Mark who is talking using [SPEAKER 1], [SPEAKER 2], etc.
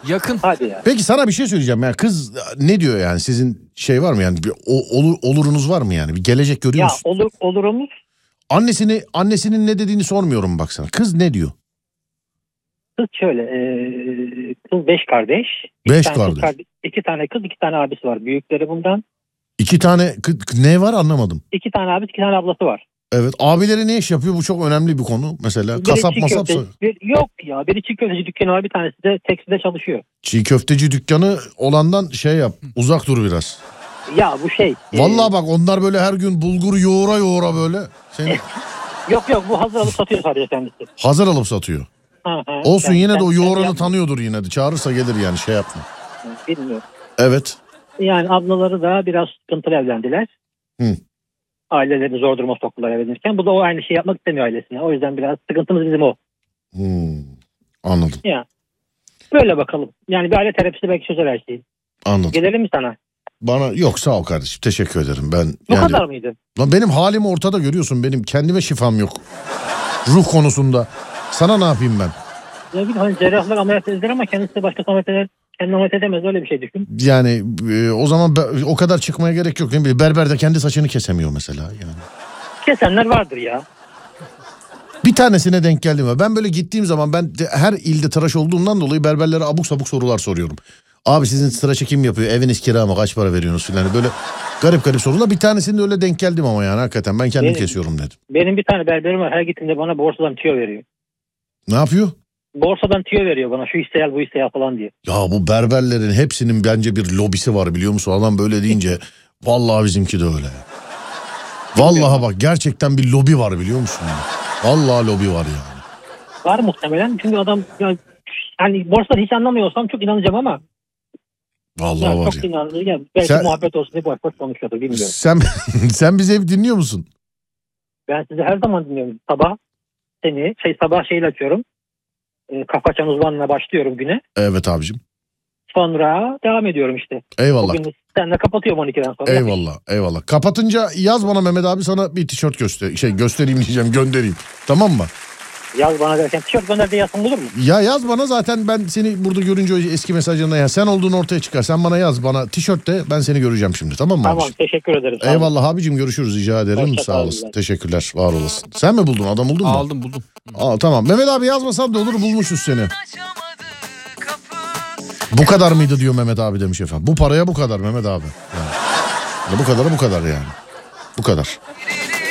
[SPEAKER 1] Yakın.
[SPEAKER 2] Hadi ya.
[SPEAKER 3] Peki sana bir şey söyleyeceğim. Yani kız ne diyor yani? Sizin şey var mı yani? Bir olurunuz var mı yani? Bir gelecek görüyor musun?
[SPEAKER 2] Ya olurumuz.
[SPEAKER 3] Annesinin ne dediğini sormuyorum baksana. Kız ne diyor?
[SPEAKER 2] Kız şöyle. Kız 5 kardeş.
[SPEAKER 3] 5 kardeş.
[SPEAKER 2] 2 tane kız, 2 tane abisi var. Büyükleri bundan.
[SPEAKER 3] 2 tane ne var anlamadım.
[SPEAKER 2] 2 tane abisi, 2 tane ablası var.
[SPEAKER 3] Evet, abileri ne iş yapıyor? Bu çok önemli bir konu mesela.
[SPEAKER 2] Biri
[SPEAKER 3] Kasap
[SPEAKER 2] çiğ
[SPEAKER 3] masap.
[SPEAKER 2] yok ya. Biri çiğ köfteci dükkanı var, bir tanesi de tekstilde çalışıyor.
[SPEAKER 3] Çiğ köfteci dükkanı olandan şey yap. Uzak dur biraz.
[SPEAKER 2] Ya bu şey.
[SPEAKER 3] Vallahi bak onlar böyle her gün bulguru yoğura böyle. Seni
[SPEAKER 2] Yok bu hazır alıp satıyor sadece kendisi.
[SPEAKER 3] hazır alıp satıyor. Olsun yine de o yoğuranı tanıyordur yine de. Çağırırsa gelir yani şey yapma.
[SPEAKER 2] Bilmiyorum.
[SPEAKER 3] Evet.
[SPEAKER 2] Yani ablaları da biraz sıkıntılı evlendiler.
[SPEAKER 3] Hı.
[SPEAKER 2] Ailelerini zor duruma soktular evlenirken. Bu da o aynı şey yapmak istemiyor ailesine. O yüzden biraz sıkıntımız bizim o.
[SPEAKER 3] Anladım.
[SPEAKER 2] Ya. Böyle bakalım. Yani bir aile terapisi belki çözer her şeyi.
[SPEAKER 3] Anladım.
[SPEAKER 2] Gelelim mi sana?
[SPEAKER 3] Bana yok sağ ol kardeşim. Teşekkür ederim.
[SPEAKER 2] Bu kadar mıydı?
[SPEAKER 3] Lan benim halim ortada görüyorsun. Benim kendime şifam yok. Ruh konusunda. Sana ne yapayım ben?
[SPEAKER 2] Ya bir hani cerrahlar ameliyat edilir ama kendisi de başka ameliyat eder. Kendini ameliyat edemez, öyle bir şey düşün.
[SPEAKER 3] Yani o zaman o kadar çıkmaya gerek yok. Ne bileyim, berber de kendi saçını kesemiyor mesela yani.
[SPEAKER 2] Kesenler vardır ya.
[SPEAKER 3] Bir tanesine denk geldim mi? Ben böyle gittiğim zaman ben her ilde tıraş olduğumdan dolayı berberlere abuk sabuk sorular soruyorum. Abi sizin tıraşı kim yapıyor? Eviniz kira mı? Kaç para veriyorsunuz filan? Böyle garip sorular. Bir tanesinde öyle denk geldim ama yani hakikaten ben kendim kesiyorum dedim.
[SPEAKER 2] Benim bir tane berberim var. Her gittiğimde bana borsadan tüyo veriyor.
[SPEAKER 3] Ne yapıyor?
[SPEAKER 2] Borsadan tüyo veriyor bana. Şu hisse al, bu hisse al falan diye.
[SPEAKER 3] Ya bu berberlerin hepsinin bence bir lobisi var biliyor musun? Adam böyle deyince vallahi bizimki de öyle. Vallahi bak gerçekten bir lobi var biliyor musun? Vallahi lobi var yani.
[SPEAKER 2] Var muhtemelen. Çünkü adam yani borsadan hiç anlamıyorsam çok inanacağım ama.
[SPEAKER 3] Vallahi
[SPEAKER 2] Yani
[SPEAKER 3] var
[SPEAKER 2] çok
[SPEAKER 3] ya.
[SPEAKER 2] inanılır. Yani belki muhabbet olsun diye boş konuşuyordur, bilmiyorum.
[SPEAKER 3] Sen bizi hep dinliyor musun?
[SPEAKER 2] Ben sizi her zaman dinliyorum. Sabah şeyle açıyorum. Kafa Açan Uzman'la başlıyorum güne.
[SPEAKER 3] Evet abicim.
[SPEAKER 2] Sonra devam ediyorum işte.
[SPEAKER 3] Eyvallah.
[SPEAKER 2] Bugün seninle kapatıyorum 12'den sonra.
[SPEAKER 3] Eyvallah. Kapatınca yaz bana Mehmet abi, sana bir tişört göstereyim diyeceğim, göndereyim. Tamam mı?
[SPEAKER 2] Yaz bana derken tişört gönder diye yazsın olur mu?
[SPEAKER 3] Ya yaz bana, zaten ben seni burada görünce o eski mesajlarına ya sen olduğun ortaya çıkar. Sen bana yaz, bana tişört de, ben seni göreceğim şimdi, tamam mı?
[SPEAKER 2] Tamam
[SPEAKER 3] abiciğim?
[SPEAKER 2] teşekkür ederim.
[SPEAKER 3] Eyvallah abicim, görüşürüz, rica ederim. Sağ olasın. Teşekkürler, var olasın. Sen mi buldun, adam buldun mu?
[SPEAKER 1] Buldum.
[SPEAKER 3] Tamam Mehmet abi, yazmasan da olur, bulmuşuz seni. Bu kadar mıydı diyor Mehmet abi, demiş efendim. Bu paraya bu kadar Mehmet abi. Yani. Bu kadar yani. Bu kadar.